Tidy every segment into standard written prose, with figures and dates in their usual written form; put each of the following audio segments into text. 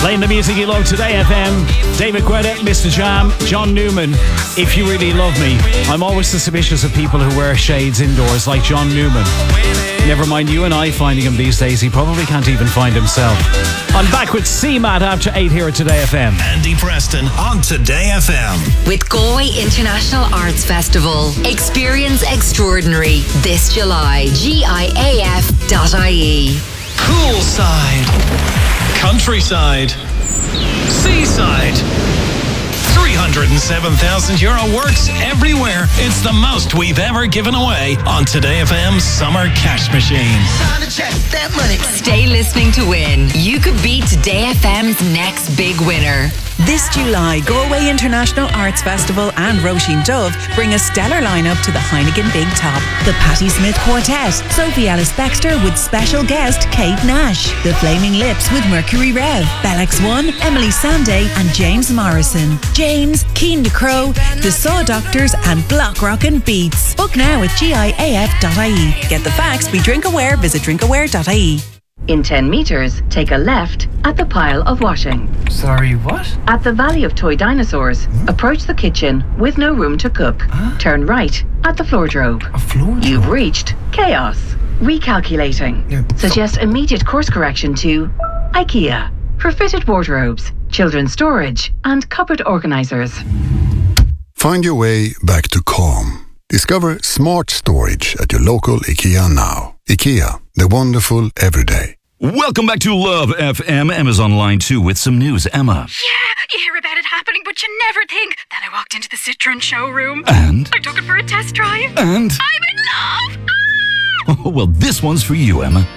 Playing the music you love today, FM. David Guetta, Mr. Jam, John Newman. If you really love me. I'm always suspicious of people who wear shades indoors, like John Newman. Never mind you and I finding him these days. He probably can't even find himself. I'm back with CMAT after 8 here at Today FM. Andy Preston on Today FM. With Galway International Arts Festival. Experience extraordinary this July. GIAF.ie. Poolside, countryside, seaside. €307,000 works everywhere. It's the most we've ever given away on Today FM's Summer Cash Machine. Stay listening to win. You could be Today FM's next big winner. This July, Galway International Arts Festival and Roisin Dove bring a stellar lineup to the Heineken Big Top. The Patti Smith Quartet, Sophie Ellis-Bextor with special guest Kate Nash, The Flaming Lips with Mercury Rev, Bellex One, Emily Sandé and James Morrison, James, Keen de Crow, The Saw Doctors and Block Rockin' Beats. Book now at GIAF.ie. Get the facts, be drink aware, visit drinkaware.ie. In 10 metres, take a left at the pile of washing. Sorry, what? At the Valley of Toy Dinosaurs, approach the kitchen with no room to cook. Turn right at the floordrobe. A floor? You've reached chaos. Recalculating. Suggest immediate course correction to IKEA for fitted wardrobes, children's storage and cupboard organisers. Find your way back to calm. Discover smart storage at your local IKEA now. IKEA, the wonderful everyday. Welcome back to Love FM. Emma's on line 2 with some news. Emma. Yeah, you hear about it happening, but you never think. Then I walked into the Citroen showroom. And? I took it for a test drive. And? I'm in love! Oh, well, this one's for you, Emma.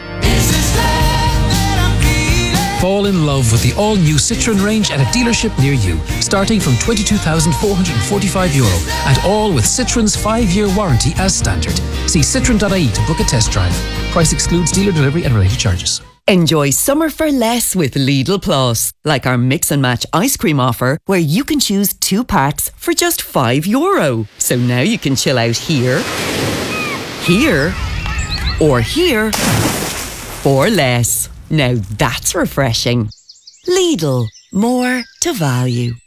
Fall in love with the all-new Citroen range at a dealership near you, starting from €22,445, and all with Citroen's 5-year warranty as standard. See citroen.ie to book a test drive. Price excludes dealer delivery and related charges. Enjoy summer for less with Lidl Plus, like our mix and match ice cream offer, where you can choose 2 packs for just €5. So now you can chill out here, or here for less. Now that's refreshing. Lidl, more to value.